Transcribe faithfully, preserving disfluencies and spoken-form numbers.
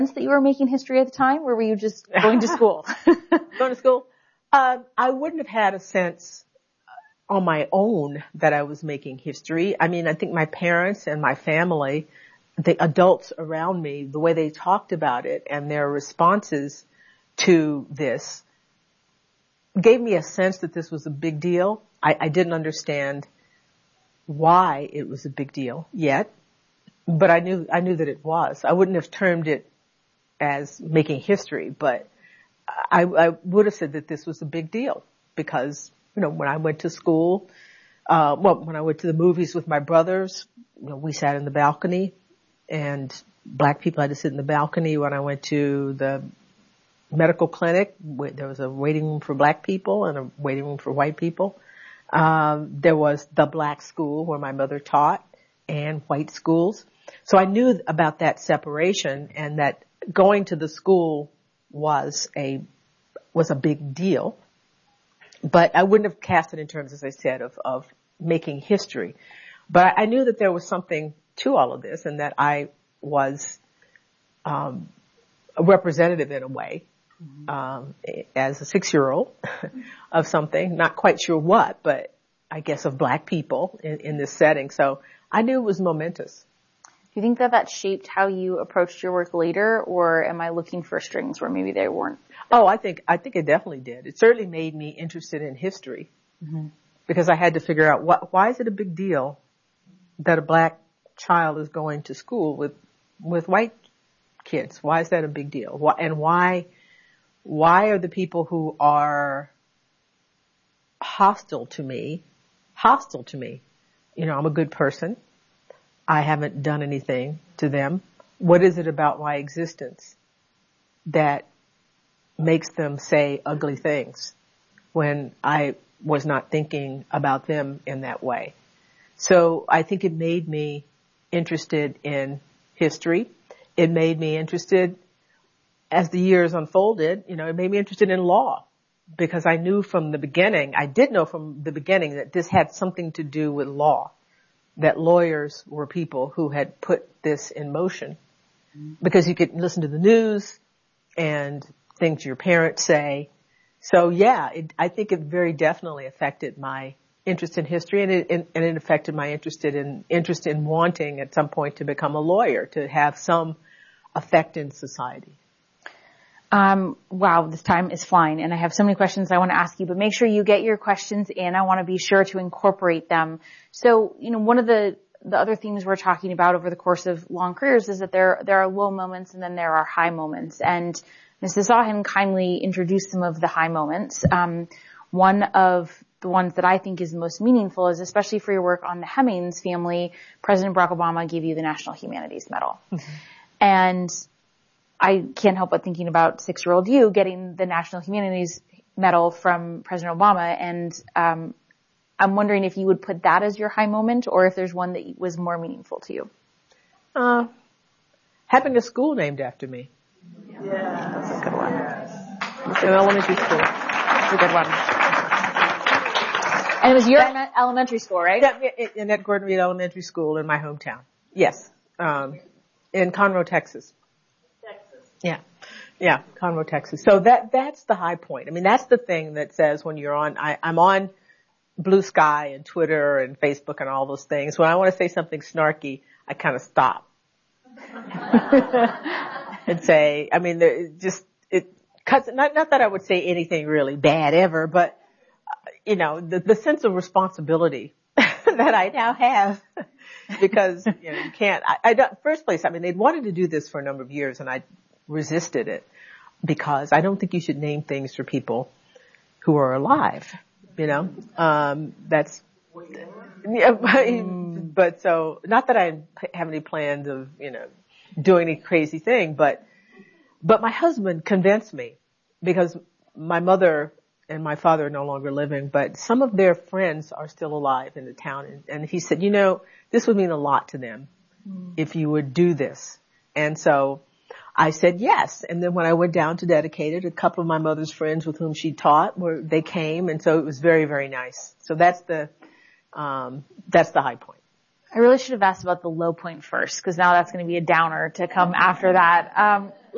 that you were making history at the time, or were you just going to school? Going to school? Uh, I wouldn't have had a sense on my own that I was making history. I mean, I think my parents and my family, the adults around me, the way they talked about it and their responses to this gave me a sense that this was a big deal. I, I didn't understand why it was a big deal yet, but I knew, I knew that it was. I wouldn't have termed it as making history, but I, I would have said that this was a big deal because, you know, when I went to school, uh, well, when I went to the movies with my brothers, you know, we sat in the balcony and black people had to sit in the balcony. When I went to the medical clinic, there was a waiting room for black people and a waiting room for white people. Um, there was the black school where my mother taught and white schools. So I knew about that separation and that going to the school was a, was a big deal. But I wouldn't have cast it in terms, as I said, of, of making history. But I knew that there was something to all of this and that I was, um, a representative in a way, um, as a six-year-old of something, not quite sure what, but I guess of black people in, in this setting. So I knew it was momentous. Do you think that that shaped how you approached your work later, or am I looking for strings where maybe they weren't? Oh, I think, I think it definitely did. It certainly made me interested in history mm-hmm. because I had to figure out what, why is it a big deal that a black child is going to school with, with white kids? Why is that a big deal? Why, and why, why are the people who are hostile to me, hostile to me? You know, I'm a good person. I haven't done anything to them. What is it about my existence that makes them say ugly things when I was not thinking about them in that way? So I think it made me interested in history. It made me interested, as the years unfolded, you know, it made me interested in law because I knew from the beginning, I did know from the beginning that this had something to do with law, that lawyers were people who had put this in motion because you could listen to the news and things your parents say. So yeah, it, I think it very definitely affected my interest in history and it, and, and it affected my interest in, interest in wanting at some point to become a lawyer, to have some effect in society. Um, wow, this time is flying and I have so many questions I want to ask you, but make sure you get your questions in. I want to be sure to incorporate them. So, you know, one of the, the other themes we're talking about over the course of long careers is that there, there are low moments and then there are high moments. And Missus Ahen kindly introduced some of the high moments. Um, one of the ones that I think is the most meaningful is, especially for your work on the Hemings family, President Barack Obama gave you the National Humanities Medal. Mm-hmm. And I can't help but thinking about six-year-old you getting the National Humanities Medal from President Obama, and um, I'm wondering if you would put that as your high moment, or if there's one that was more meaningful to you. Uh, having a school named after me. Yeah, that's a good one. Yes. An elementary school. That's a good one. And it was your that, elementary school, right? Yeah, in at Gordon Reed Elementary School in my hometown. Yes, um, in Conroe, Texas. Yeah. Yeah. Conroe, Texas. So that, that's the high point. I mean, that's the thing that says when you're on, I, I'm on Blue Sky and Twitter and Facebook and all those things. When I want to say something snarky, I kind of stop and say, I mean, it just, it cuts, not, not that I would say anything really bad ever, but, you know, the, the sense of responsibility that I now have because, you know, you can't, I, I don't, first place, I mean, they'd wanted to do this for a number of years and I resisted it because I don't think you should name things for people who are alive, you know, um, that's, yeah, but, but so, not that I have any plans of, you know, doing any crazy thing, but, but my husband convinced me because my mother and my father are no longer living, but some of their friends are still alive in the town. And, and he said, you know, this would mean a lot to them if you would do this. And so I said yes. And then when I went down to dedicate it, a couple of my mother's friends with whom she taught were, they came. And so it was very, very nice. So that's the, um, that's the high point. I really should have asked about the low point first, because now that's going to be a downer to come after that. Um,